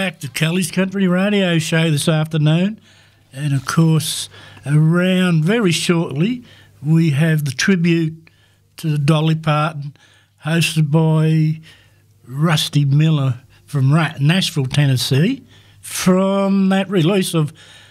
back to Kelly's Country Radio Show this afternoon. And, of course, around very shortly, we have the tribute to Dolly Parton, hosted by Rusty Miller from Nashville, Tennessee, from that release of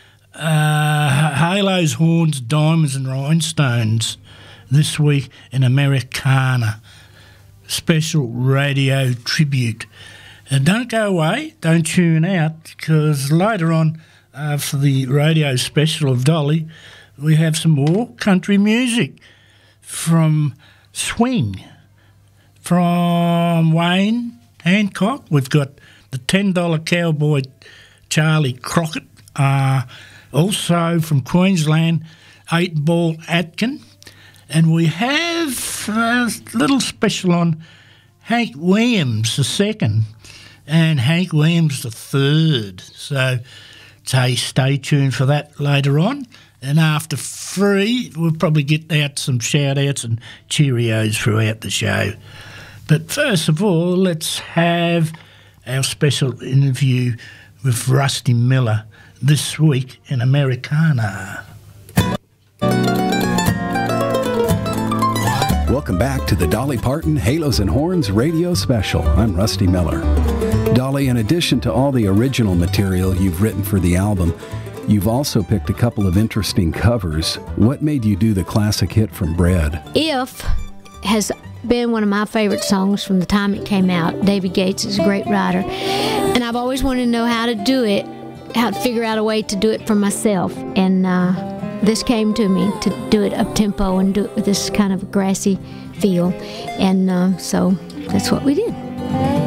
Halos, Horns, Diamonds and Rhinestones this week in Americana. Special radio tribute. And don't go away, don't tune out, because later on, for the radio special of Dolly, we have some more country music from Swing, from Wayne Hancock. We've got the $10 Cowboy Charlie Crockett, also from Queensland, 8-Ball Atkin. And we have a little special on Hank Williams II and Hank Williams III. So stay tuned for that later on. And after 3, we'll probably get out some shout-outs and Cheerios throughout the show. But first of all, let's have our special interview with Rusty Miller this week in Americana. Welcome back to the Dolly Parton Halos and Horns radio special. I'm Rusty Miller. Dolly, in addition to all the original material you've written for the album, you've also picked a couple of interesting covers. What made you do the classic hit from Bread? If has been one of my favorite songs from the time it came out. David Gates is a great writer. And I've always wanted to know how to do it, how to figure out a way to do it for myself. And this came to me to do it up-tempo and do it with this kind of grassy feel. And so that's what we did.